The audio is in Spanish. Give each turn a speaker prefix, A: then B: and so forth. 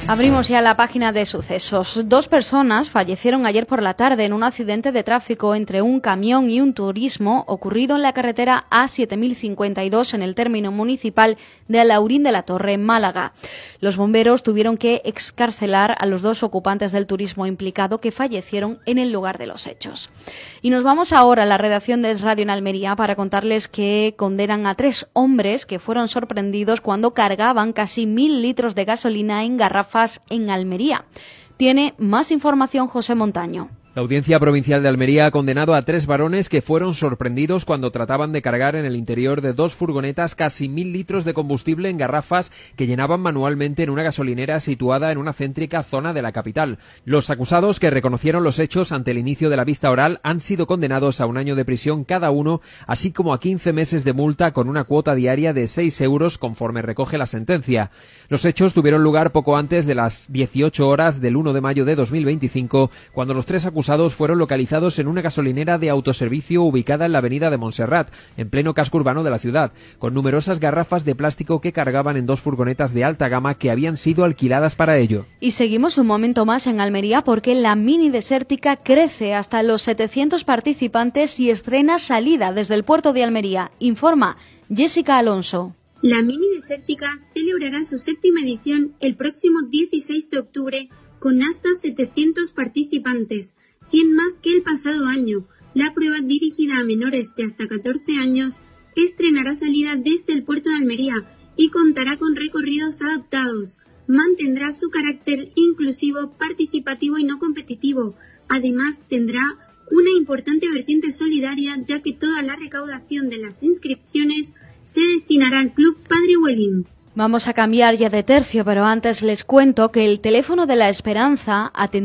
A: Abrimos ya la página de sucesos. 2 personas fallecieron ayer por la tarde en un accidente de tráfico entre un camión y un turismo ocurrido en la carretera A7052 en el término municipal de Alhaurín de la Torre, Málaga. Los bomberos tuvieron que excarcelar a los 2 ocupantes del turismo implicado que fallecieron en el lugar de los hechos. Y nos vamos ahora a la redacción de Es Radio en Almería para contarles que condenan a 3 hombres que fueron sorprendidos cuando cargaban casi 1.000 litros de gasolina en garrafas en Almería. Tiene más información José Montaño.
B: La Audiencia Provincial de Almería ha condenado a 3 varones que fueron sorprendidos cuando trataban de cargar en el interior de 2 furgonetas casi 1.000 litros de combustible en garrafas que llenaban manualmente en una gasolinera situada en una céntrica zona de la capital. Los acusados, que reconocieron los hechos ante el inicio de la vista oral, han sido condenados a 1 año de prisión cada uno, así como a 15 meses de multa con una cuota diaria de 6 euros conforme recoge la sentencia. Los hechos tuvieron lugar poco antes de las 18 horas del 1 de mayo de 2025, cuando los 3 acusados fueron localizados en una gasolinera de autoservicio ubicada en la avenida de Montserrat, en pleno casco urbano de la ciudad, con numerosas garrafas de plástico que cargaban en 2 furgonetas de alta gama que habían sido alquiladas para ello.
A: Y seguimos un momento más en Almería porque la mini desértica crece hasta los 700 participantes y estrena salida desde el puerto de Almería. Informa Jessica Alonso.
C: La mini desértica celebrará su 7ª edición el próximo 16 de octubre con hasta 700 participantes, 100 más que el pasado año. La prueba, dirigida a menores de hasta 14 años, estrenará salida desde el puerto de Almería y contará con recorridos adaptados. Mantendrá su carácter inclusivo, participativo y no competitivo. Además, tendrá una importante vertiente solidaria, ya que toda la recaudación de las inscripciones se destinará al Club Padre Huelín.
A: Vamos a cambiar ya de tercio, pero antes les cuento que el teléfono de la esperanza